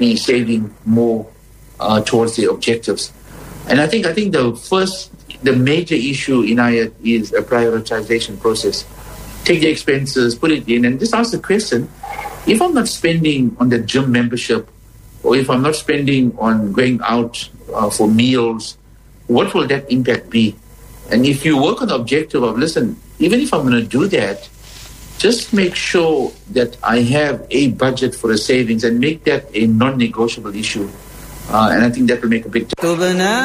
be saving more towards the objectives. And I think the major issue in IAT is a prioritization process. Take the expenses, put it in, and just ask the question, if I'm not spending on the gym membership, or if I'm not spending on going out for meals, what will that impact be? And if you work on the objective of, listen, even if I'm going to do that, just make sure that I have a budget for the savings and make that a non-negotiable issue. And I think that will make a big difference.